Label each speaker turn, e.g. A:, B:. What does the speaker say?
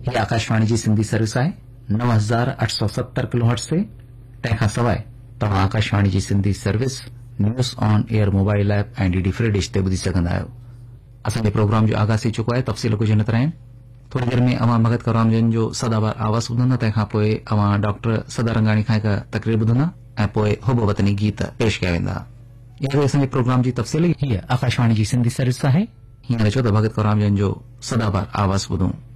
A: ही आकाशवाणी जी सिंधी सर्विस आहे 9870 किलोहर्ट्ज़ ते। तंहिंखां सवाइ तव्हां आकाशवाणी जी Sindhi service news on air mobile app ऐं डीडी फ्री डिश ते ॿुधी सघंदा आहियो। असांजे प्रोग्राम जो आगाज़ थी चुको आहे। तफ़सील कुझु न तरह आहिनि। थोड़ी देर में अवां भगत कराम जन जो सदाबार आवाज़ ॿुधंदा। तंहिंखां पोइ अवां डॉक्टर सदारंगाणी खां हिकु तकरीर ॿुधंदा ऐं पोइ हुब वतनी गीत पेश कया वेंदा। इहा असांजे प्रोग्राम जी तफ़सील हीअ आकाशवाणी जी सिंधी सर्विस आहे। हींअर चओ त भगत कराम जन जो सदाबार आवाज़ ॿुधूं।